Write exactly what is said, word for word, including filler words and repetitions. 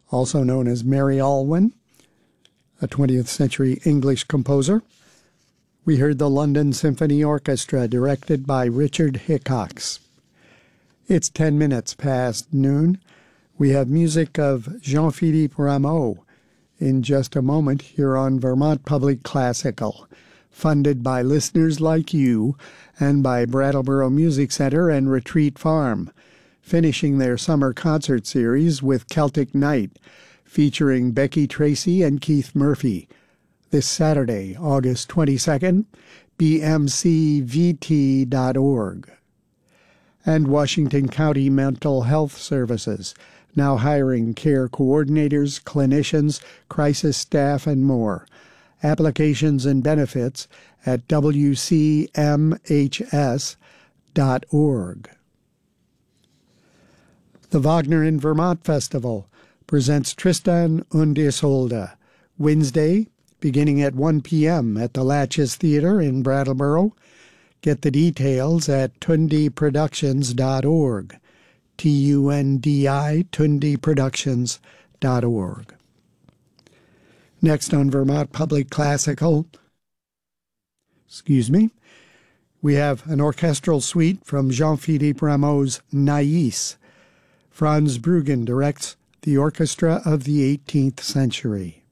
also known as Mary Alwyn, a twentieth century English composer. We heard the London Symphony Orchestra, directed by Richard Hickox. It's ten minutes past noon. We have music of Jean-Philippe Rameau in just a moment here on Vermont Public Classical, funded by listeners like you and by Brattleboro Music Center and Retreat Farm, finishing their summer concert series with Celtic Night, featuring Becky Tracy and Keith Murphy, this Saturday, August twenty-second, b m c v t dot org. And Washington County Mental Health Services, now hiring care coordinators, clinicians, crisis staff, and more. Applications and benefits at w c m h s dot org. The Wagner in Vermont Festival presents Tristan und Isolde, Wednesday, beginning at one p.m. at the Latches Theater in Brattleboro. Get the details at tundi productions dot org, T U N D I, tundi productions dot org. Next on Vermont Public Classical, excuse me, we have an orchestral suite from Jean-Philippe Rameau's Nais. Franz Bruggen directs the orchestra of the eighteenth century.